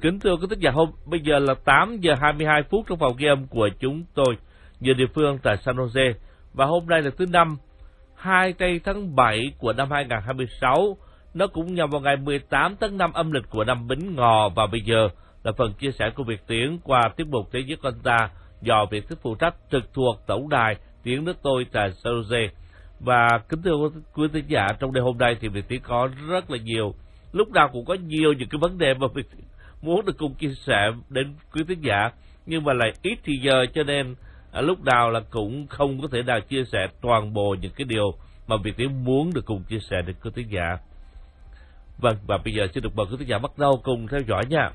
Kính thưa quý thính giả, bây giờ là 8 giờ 22 phút trong phòng ghi âm của chúng tôi, giờ địa phương tại San Jose. Và hôm nay là thứ Năm, 2 tây tháng 7 của năm 2026. Nó cũng nhằm vào ngày 18 tháng 5 âm lịch của năm Bính Ngọ. Và bây giờ là phần chia sẻ của Việt Tiến qua tiết mục Thế giới con ta do Việt Tiến phụ trách trực thuộc tổng đài Tiếng nước tôi tại San Jose. Và kính thưa quý thính giả, trong đêm hôm nay thì Việt Tiến có rất là nhiều, lúc nào cũng có nhiều những cái vấn đề mà Việt muốn được cùng chia sẻ đến quý thính giả, nhưng mà lại ít thì giờ, cho nên lúc nào là cũng không có thể nào chia sẻ toàn bộ những cái điều mà Việt Tiến muốn được cùng chia sẻ đến quý thính giả. Vâng, và bây giờ xin được mời quý thính giả bắt đầu cùng theo dõi nha.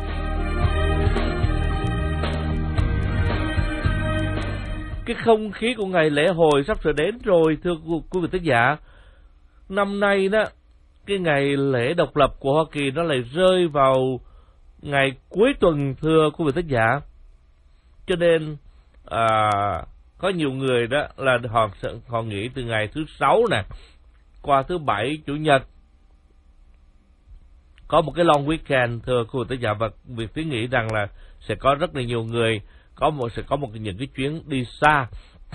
Cái không khí của ngày lễ hội sắp sửa đến rồi, thưa quý vị thính giả. Năm nay đó, cái ngày lễ độc lập của Hoa Kỳ nó lại rơi vào ngày cuối tuần, thưa quý vị thính giả. Cho nên có nhiều người đó là họ nghỉ từ ngày thứ Sáu nè qua thứ Bảy, Chủ nhật, có một cái long weekend, thưa quý vị thính giả. Và việc Tiến nghĩ rằng là sẽ có rất là nhiều người sẽ có những cái chuyến đi xa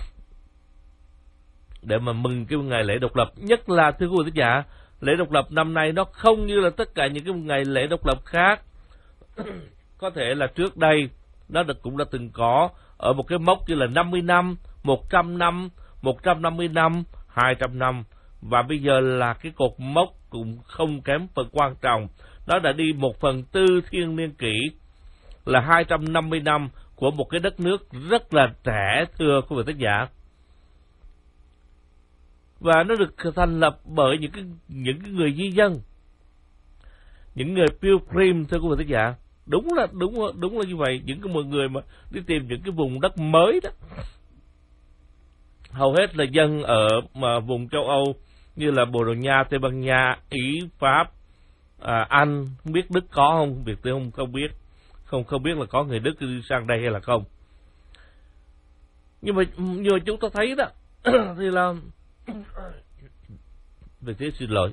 để mà mừng cái ngày lễ độc lập. Nhất là thưa quý vị thính giả, lễ độc lập năm nay nó không như là tất cả những cái ngày lễ độc lập khác. Có thể là trước đây nó cũng đã từng có ở một cái mốc như là 50 năm, 100 năm, 150 năm, 200 năm. Và bây giờ là cái cột mốc cũng không kém phần quan trọng. Nó đã đi 1/4 thiên niên kỷ, là 250 năm của một cái đất nước rất là trẻ, thưa quý vị thính giả. Và nó được thành lập bởi những cái người di dân, những người Pilgrim, thưa quý vị thính giả. Đúng là như vậy. Những cái mọi người mà đi tìm những cái vùng đất mới đó, hầu hết là dân ở vùng châu Âu như là Bồ Đào Nha, Tây Ban Nha, Ý, Pháp, Anh. Không biết Đức có không? Việt tôi không biết. Không biết là có người Đức đi sang đây hay là không. Nhưng mà chúng ta thấy đó thì là về thế, xin lỗi,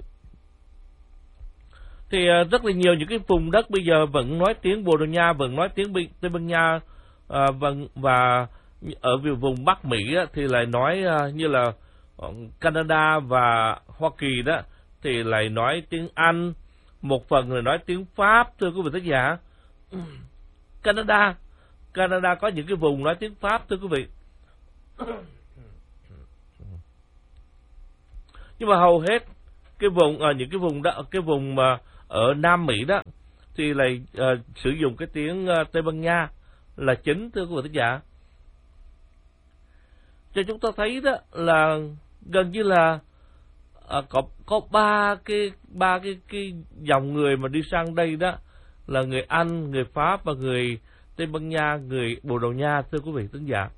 thì rất là nhiều những cái vùng đất bây giờ vẫn nói tiếng Bồ Đào Nha, vẫn nói tiếng Tây Ban Nha, và ở vùng Bắc Mỹ á, thì lại nói như là Canada và Hoa Kỳ đó thì lại nói tiếng Anh, một phần là nói tiếng Pháp, thưa quý vị thính giả. Canada có những cái vùng nói tiếng Pháp, thưa quý vị. Nhưng mà hầu hết cái vùng những cái vùng đó, cái vùng mà ở Nam Mỹ đó thì lại sử dụng cái tiếng Tây Ban Nha là chính, thưa quý vị thính giả. Cho chúng ta thấy đó là gần như là có ba cái dòng người mà đi sang đây đó là người Anh, người Pháp và người Tây Ban Nha, người Bồ Đào Nha, thưa quý vị thính giả.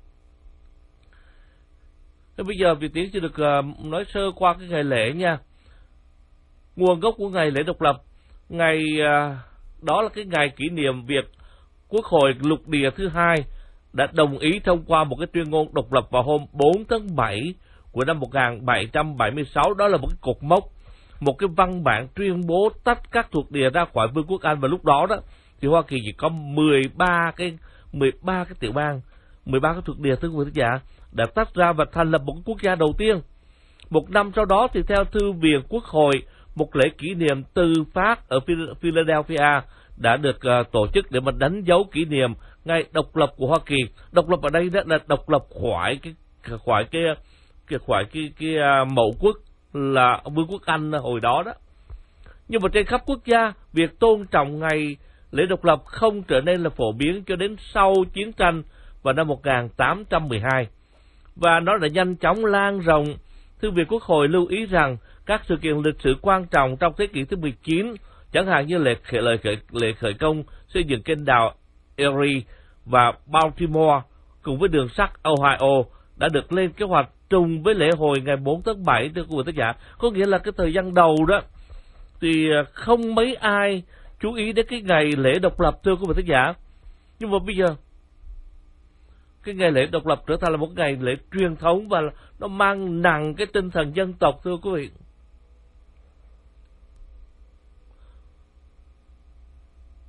Thế bây giờ Việt Tiến sẽ được nói sơ qua cái ngày lễ nha. Nguồn gốc của ngày lễ độc lập, ngày đó là cái ngày kỷ niệm việc Quốc hội lục địa thứ hai đã đồng ý thông qua một cái tuyên ngôn độc lập vào hôm 4 tháng 7 của năm 1776. Đó là một cái cột mốc, một cái văn bản tuyên bố tách các thuộc địa ra khỏi Vương quốc Anh. Và lúc đó đó thì Hoa Kỳ chỉ có 13 cái tiểu bang, 13 cái thuộc địa, thưa quý vị thính giả, đã tách ra và thành lập một cái quốc gia đầu tiên. Một năm sau đó thì theo Thư viện Quốc hội, một lễ kỷ niệm tư pháp ở Philadelphia đã được tổ chức để mà đánh dấu kỷ niệm ngày độc lập của Hoa Kỳ. Độc lập ở đây đó là độc lập khỏi cái mẫu quốc là Vương quốc Anh hồi đó đó. Nhưng mà trên khắp quốc gia, việc tôn trọng ngày lễ độc lập không trở nên là phổ biến cho đến sau chiến tranh vào năm 1812. Và nó đã nhanh chóng lan rộng. Thư viện Quốc hội lưu ý rằng các sự kiện lịch sử quan trọng trong thế kỷ thứ 19, chẳng hạn như lễ khởi công xây dựng kênh đào Erie và Baltimore cùng với đường sắt Ohio, đã được lên kế hoạch trùng với lễ hội ngày 4 tháng 7, thưa quý vị thính giả. Có nghĩa là cái thời gian đầu đó thì không mấy ai chú ý đến cái ngày lễ độc lập, thưa quý vị thính giả. Nhưng mà bây giờ cái ngày lễ độc lập trở thành là một ngày lễ truyền thống và nó mang nặng cái tinh thần dân tộc, thưa quý vị.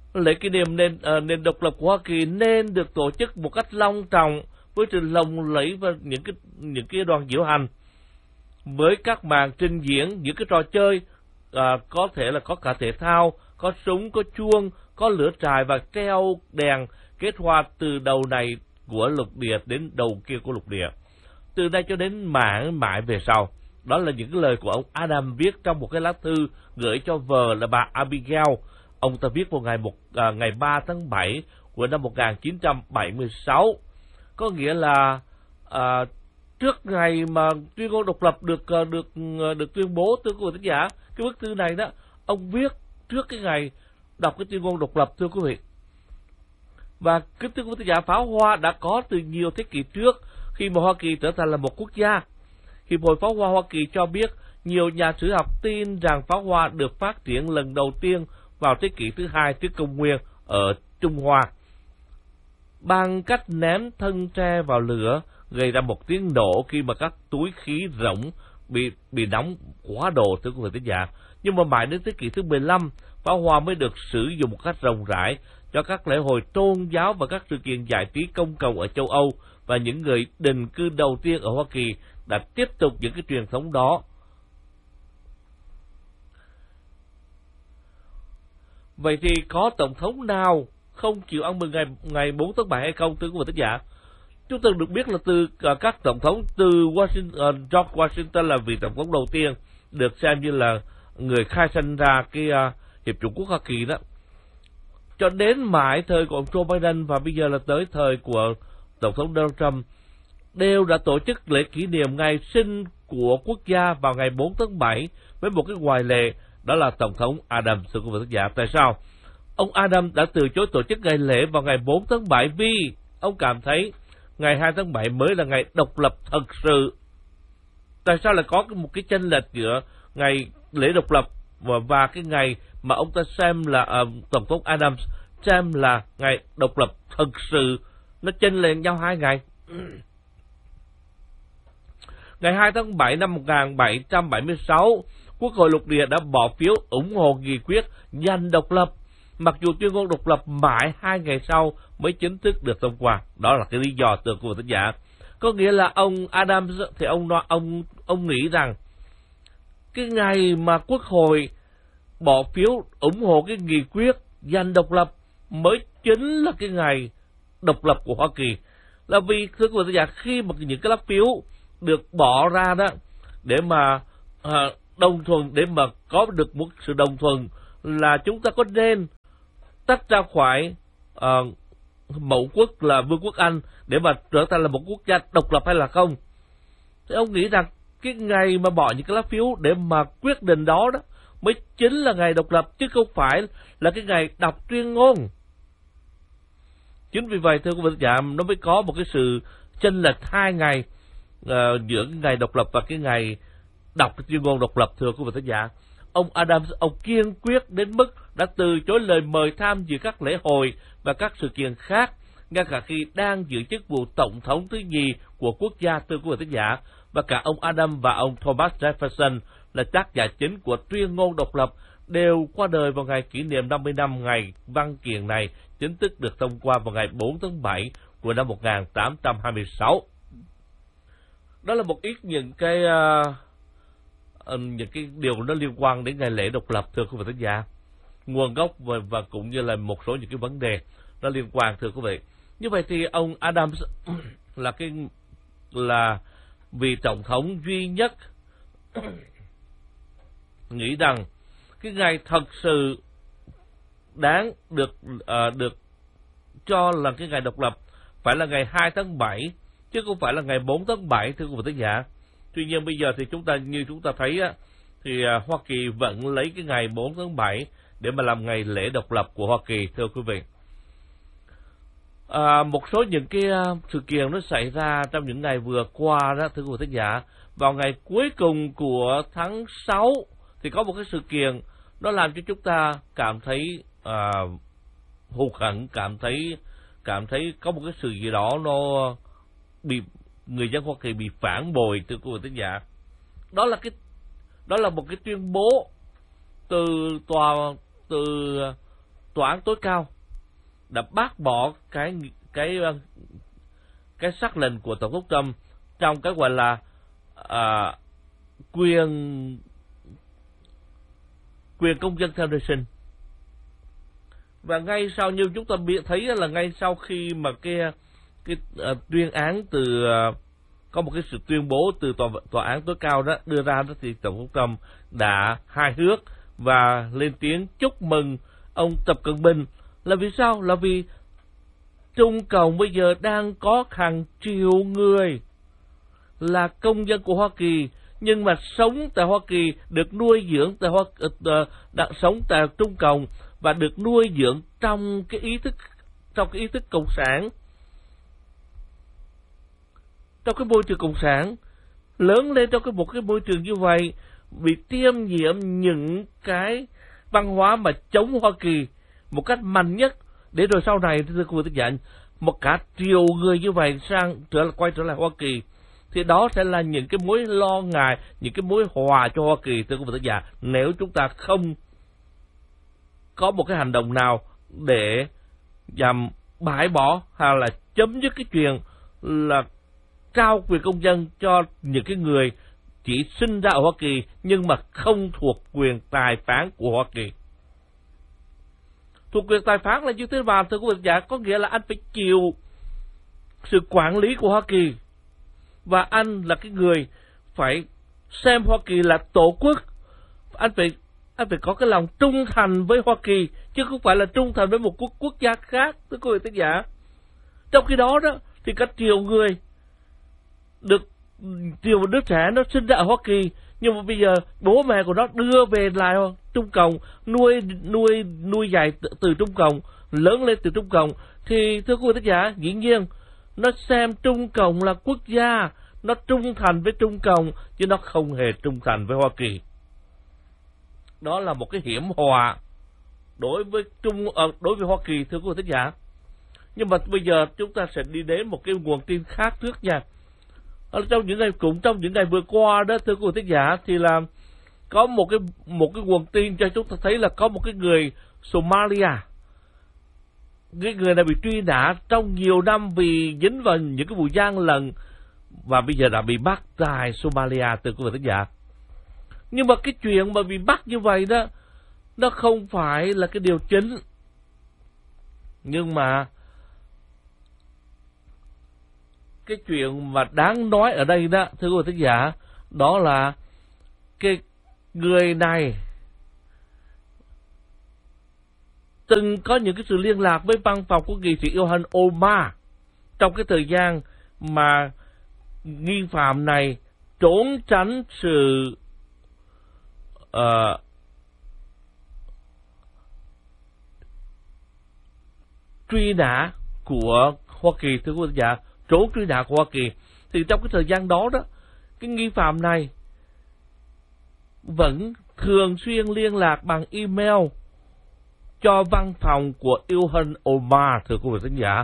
lễ kỷ niệm nền độc lập của Hoa Kỳ nên được tổ chức một cách long trọng với sự lộng lẫy và những cái đoàn diễu hành với các màn trình diễn, những cái trò chơi có thể là có cả thể thao, có súng, có chuông, có lửa trại và treo đèn kết hoa từ đầu này của lục địa đến đầu kia của lục địa, từ đây cho đến mãi về sau. Đó là những cái lời của ông Adam viết trong một cái lá thư gửi cho vợ là bà Abigail. Ông ta viết vào ngày 3 tháng 7 của năm 1976, có nghĩa là trước ngày mà tuyên ngôn độc lập được tuyên bố. Thưa quý vị thính giả, cái bức thư này đó ông viết trước cái ngày đọc cái tuyên ngôn độc lập, thưa quý vị. Và kính thưa quý vị thính giả, pháo hoa đã có từ nhiều thế kỷ trước khi mà Hoa Kỳ trở thành là một quốc gia. Hiệp hội Pháo hoa Hoa Kỳ cho biết nhiều nhà sử học tin rằng pháo hoa được phát triển lần đầu tiên vào thế kỷ thứ 2 trước công nguyên ở Trung Hoa bằng cách ném thân tre vào lửa, gây ra một tiếng nổ khi mà các túi khí rỗng bị nóng quá độ, thưa quý vị thính giả. Nhưng mà mãi đến thế kỷ thứ 15, pháo hoa mới được sử dụng một cách rộng rãi cho các lễ hội tôn giáo và các sự kiện giải trí công cộng ở châu Âu, và những người định cư đầu tiên ở Hoa Kỳ đã tiếp tục những cái truyền thống đó. Vậy thì có tổng thống nào không chịu ăn mừng ngày 4 tháng 7 hay không, thưa quý vị thính giả? Chúng ta được biết là từ các tổng thống, từ George Washington là vị tổng thống đầu tiên được xem như là người khai sinh ra cái Hiệp chủng quốc Hoa Kỳ đó, cho đến mãi thời của ông Joe Biden và bây giờ là tới thời của tổng thống Donald Trump, đều đã tổ chức lễ kỷ niệm ngày sinh của quốc gia vào ngày 4 tháng 7 với một cái ngoại lệ, đó là tổng thống Adams, thưa quý vị thính giả. Tại sao ông Adams đã từ chối tổ chức ngày lễ vào ngày 4 tháng 7? Vì ông cảm thấy ngày 2 tháng 7 mới là ngày độc lập thật sự. Tại sao lại có một cái chênh lệch giữa ngày lễ độc lập và cái ngày mà ông ta xem là tổng thống Adams xem là ngày độc lập thật sự? Nó chênh lệch nhau 2 ngày. Ngày 2 tháng 7 năm 1776, Quốc hội lục địa đã bỏ phiếu ủng hộ nghị quyết giành độc lập, mặc dù tuyên ngôn độc lập mãi 2 ngày sau mới chính thức được thông qua. Đó là cái lý do, từ quý vị thính giả. Có nghĩa là ông Adams thì ông nghĩ rằng cái ngày mà Quốc hội bỏ phiếu ủng hộ cái nghị quyết giành độc lập mới chính là cái ngày độc lập của Hoa Kỳ. Là vì, thưa quý vị thính giả, khi mà những cái lá phiếu được bỏ ra đó để mà đồng thuận, để mà có được một sự đồng thuận là chúng ta có nên tách ra khỏi mẫu quốc là Vương quốc Anh để mà trở thành là một quốc gia độc lập hay là không, thì ông nghĩ rằng cái ngày mà bỏ những cái lá phiếu để mà quyết định đó đó mới chính là ngày độc lập, chứ không phải là cái ngày đọc tuyên ngôn. Chính vì vậy, thưa quý vị giả, nó mới có một cái sự chênh lệch 2 ngày giữa cái ngày độc lập và cái ngày đọc cái tuyên ngôn độc lập, thưa quý vị thính giả. Ông Adams, ông kiên quyết đến mức đã từ chối lời mời tham dự các lễ hội và các sự kiện khác, ngay cả khi đang giữ chức vụ tổng thống thứ nhì của quốc gia, thưa quý vị thính giả. Và cả ông Adams và ông Thomas Jefferson là tác giả chính của tuyên ngôn độc lập đều qua đời vào ngày kỷ niệm 50 năm ngày văn kiện này chính thức được thông qua vào ngày 4 tháng 7 của năm 1826. Đó là một ít những cái điều nó liên quan đến ngày lễ độc lập, thưa quý vị thính giả. Nguồn gốc và cũng như là một số những cái vấn đề nó liên quan, thưa quý vị. Như vậy thì ông Adams là vị tổng thống duy nhất nghĩ rằng cái ngày thật sự đáng được cho là cái ngày độc lập phải là ngày 2 tháng 7 chứ không phải là ngày 4 tháng 7, thưa quý vị thính giả. Tuy nhiên bây giờ thì chúng ta thấy á, thì Hoa Kỳ vẫn lấy cái ngày 4 tháng 7 để mà làm ngày lễ độc lập của Hoa Kỳ, thưa quý vị. Một số những cái sự kiện nó xảy ra trong những ngày vừa qua đó, thưa quý vị thính giả. Vào ngày cuối cùng của tháng 6 thì có một cái sự kiện nó làm cho chúng ta cảm thấy hụt hẫng, cảm thấy có một cái sự gì đó nó bị người dân Hoa Kỳ bị phản bội, thưa quý vị thính giả. Đó là một cái tuyên bố từ tòa án tối cao đã bác bỏ cái sắc lệnh của Tổng thống Trump trong cái gọi là quyền công dân theo nơi sinh. Và ngay sau, như chúng ta thấy là ngay sau khi mà cái tuyên án có một cái sự tuyên bố từ tòa án tối cao đó đưa ra đó, thì Tổng thống Trump đã hài hước và lên tiếng chúc mừng ông Tập Cận Bình. Là vì sao? Là vì Trung Cộng bây giờ đang có hàng triệu người là công dân của Hoa Kỳ, nhưng mà sống tại Hoa Kỳ, được nuôi dưỡng tại sống tại Trung Cộng và được nuôi dưỡng trong cái ý thức cộng sản, trong cái môi trường cộng sản, lớn lên trong một cái môi trường như vậy, bị tiêm nhiễm những cái văn hóa mà chống Hoa Kỳ một cách mạnh nhất, để rồi sau này thưa quý vị giả, một cả triệu người như vậy quay trở lại Hoa Kỳ, thì đó sẽ là những cái mối lo ngại, những cái mối họa cho Hoa Kỳ, thưa quý vị giả, nếu chúng ta không có một cái hành động nào để nhằm bãi bỏ hay là chấm dứt cái chuyện là trao quyền công dân cho những cái người chỉ sinh ra ở Hoa Kỳ nhưng mà không thuộc quyền tài phán của Hoa Kỳ. Thuộc quyền tài phán là như thế nào, thưa quý vị giả? Có nghĩa là anh phải chịu sự quản lý của Hoa Kỳ, và anh là cái người phải xem Hoa Kỳ là tổ quốc. Anh phải có cái lòng trung thành với Hoa Kỳ, chứ không phải là trung thành với một quốc gia khác, thưa quý vị giả. Trong khi đó thì cả triệu đứa trẻ nó sinh ra ở Hoa Kỳ, nhưng mà bây giờ bố mẹ của nó đưa về lại Trung Cộng, nuôi dạy từ Trung Cộng, lớn lên từ Trung Cộng, thì thưa quý vị giả, dĩ nhiên nó xem Trung Cộng là quốc gia, nó trung thành với Trung Cộng chứ nó không hề trung thành với Hoa Kỳ. Đó là một cái hiểm họa đối với Hoa Kỳ, thưa quý vị giả. Nhưng mà bây giờ chúng ta sẽ đi đến một cái nguồn tin khác trước nha. Trong những ngày vừa qua đó, thưa quý vị giả, thì là có một cái nguồn tin cho chúng ta thấy là có một cái người Somalia. Cái người này bị truy nã trong nhiều năm vì dính vào những cái vụ gian lận, và bây giờ đã bị bắt tại Somalia, thưa quý vị giả. Nhưng mà cái chuyện mà bị bắt như vậy đó, nó không phải là cái điều chính. Nhưng mà cái chuyện mà đáng nói ở đây đó, thưa quý vị giả, đó là cái người này từng có những cái sự liên lạc với văn phòng của nghị sĩ Ilhan Omar trong cái thời gian mà nghi phạm này trốn tránh sự truy nã của Hoa Kỳ, thưa quý vị giả, trốn truy nã của Hoa Kỳ. Thì trong cái thời gian đó cái nghi phạm này vẫn thường xuyên liên lạc bằng email cho văn phòng của Ilhan Omar, thưa quý vị khán giả.